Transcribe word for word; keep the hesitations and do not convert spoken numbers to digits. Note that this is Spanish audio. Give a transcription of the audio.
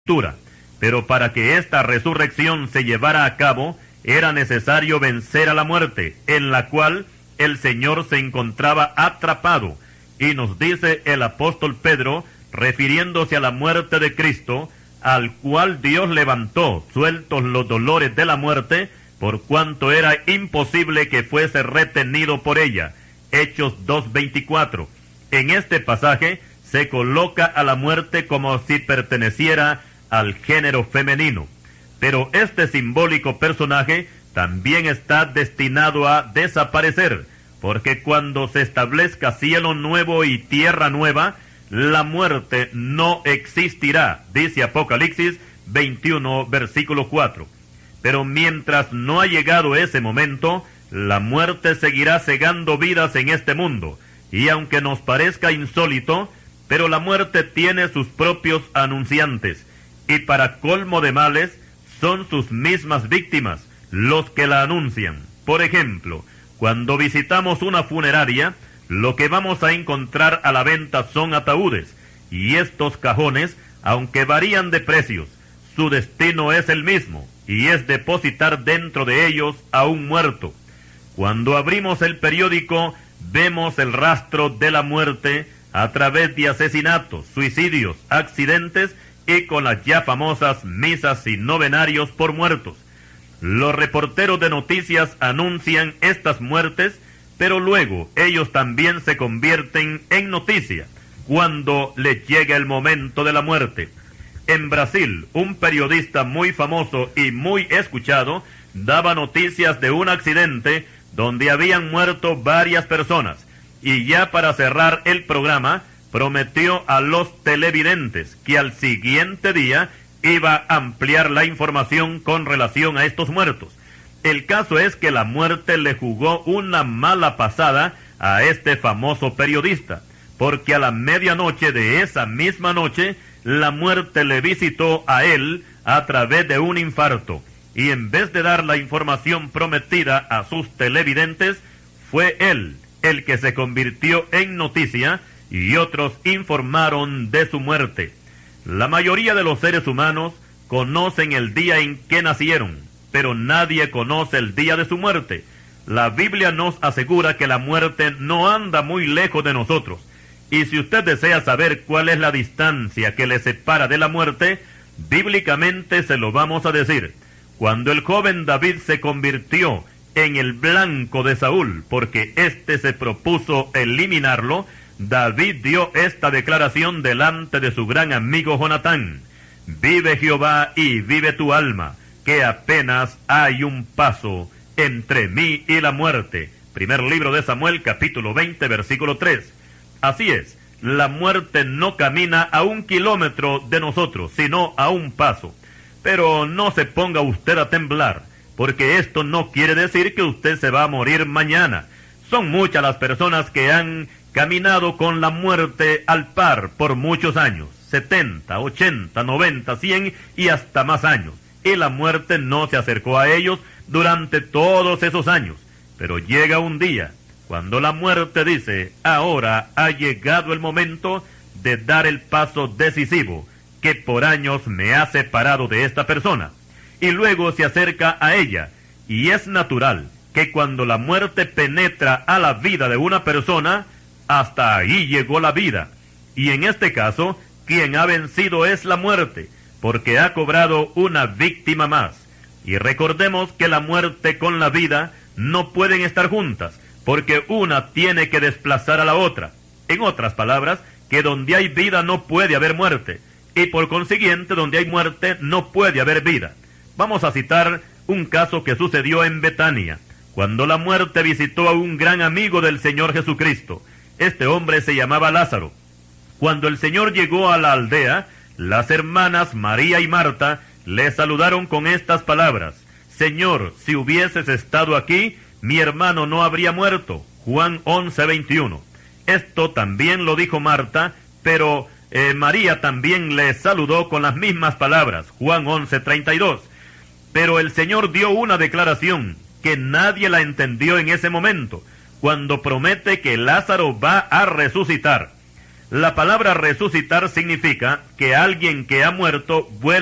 Pero para que esta resurrección se llevara a cabo, era necesario vencer a la muerte, en la cual el Señor se encontraba atrapado. Y nos dice el apóstol Pedro, refiriéndose a la muerte de Cristo, al cual Dios levantó, sueltos los dolores de la muerte, por cuanto era imposible que fuese retenido por ella. Hechos dos veinticuatro. En este pasaje se coloca a la muerte como si perteneciera al género femenino. Pero este simbólico personaje también está destinado a desaparecer, porque cuando se establezca cielo nuevo y tierra nueva, la muerte no existirá, dice Apocalipsis veintiuno, versículo cuatro. Pero mientras no ha llegado ese momento, la muerte seguirá cegando vidas en este mundo, y aunque nos parezca insólito, pero la muerte tiene sus propios anunciantes, y para colmo de males, son sus mismas víctimas los que la anuncian. Por ejemplo, cuando visitamos una funeraria, lo que vamos a encontrar a la venta son ataúdes, y estos cajones, aunque varían de precios, su destino es el mismo, y es depositar dentro de ellos a un muerto. Cuando abrimos el periódico, vemos el rastro de la muerte a través de asesinatos, suicidios, accidentes y con las ya famosas misas y novenarios por muertos. Los reporteros de noticias anuncian estas muertes, pero luego ellos también se convierten en noticia cuando les llega el momento de la muerte. En Brasil, un periodista muy famoso y muy escuchado daba noticias de un accidente donde habían muerto varias personas, y ya para cerrar el programa prometió a los televidentes que al siguiente día iba a ampliar la información con relación a estos muertos. El caso es que la muerte le jugó una mala pasada a este famoso periodista, porque a la medianoche de esa misma noche, la muerte le visitó a él a través de un infarto, y en vez de dar la información prometida a sus televidentes, fue él el que se convirtió en noticia, y otros informaron de su muerte. La mayoría de los seres humanos conocen el día en que nacieron, pero nadie conoce el día de su muerte. La Biblia nos asegura que la muerte no anda muy lejos de nosotros, y si usted desea saber cuál es la distancia que le separa de la muerte, bíblicamente se lo vamos a decir. Cuando el joven David se convirtió en el blanco de Saúl, porque éste se propuso eliminarlo, David dio esta declaración delante de su gran amigo Jonatán: vive Jehová y vive tu alma, que apenas hay un paso entre mí y la muerte. Primer libro de Samuel, capítulo veinte, versículo tres. Así es, la muerte no camina a un kilómetro de nosotros, sino a un paso. Pero no se ponga usted a temblar, porque esto no quiere decir que usted se va a morir mañana. Son muchas las personas que han caminado con la muerte al par por muchos años, setenta, ochenta, noventa, cien y hasta más años, y la muerte no se acercó a ellos durante todos esos años. Pero llega un día cuando la muerte dice: ahora ha llegado el momento de dar el paso decisivo que por años me ha separado de esta persona. Y luego se acerca a ella, y es natural que cuando la muerte penetra a la vida de una persona, hasta ahí llegó la vida. Y en este caso, quien ha vencido es la muerte, porque ha cobrado una víctima más. Y recordemos que la muerte con la vida no pueden estar juntas, porque una tiene que desplazar a la otra. En otras palabras, que donde hay vida no puede haber muerte, y por consiguiente donde hay muerte no puede haber vida. Vamos a citar un caso que sucedió en Betania, cuando la muerte visitó a un gran amigo del Señor Jesucristo. Este hombre se llamaba Lázaro. Cuando el Señor llegó a la aldea, las hermanas María y Marta le saludaron con estas palabras: Señor, si hubieses estado aquí, mi hermano no habría muerto. Juan once, veintiuno. Esto también lo dijo Marta, pero eh, María también le saludó con las mismas palabras. Juan once, treinta y dos. Pero el Señor dio una declaración que nadie la entendió en ese momento, cuando promete que Lázaro va a resucitar. La palabra resucitar significa que alguien que ha muerto vuelve